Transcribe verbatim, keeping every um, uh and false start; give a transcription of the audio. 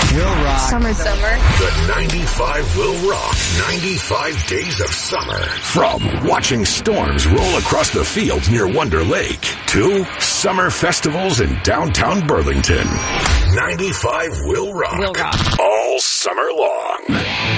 Will rock. Summer. Summer. The ninety-five will rock ninety-five days of summer. From watching storms roll across the fields near Wonder Lake to summer festivals in downtown Burlington. ninety-five will rock. Will rock. All summer long.